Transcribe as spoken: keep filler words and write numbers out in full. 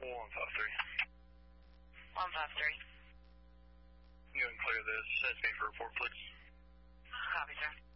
one five three. one five three. You can clear this. Send me for report, please. Copy, sir.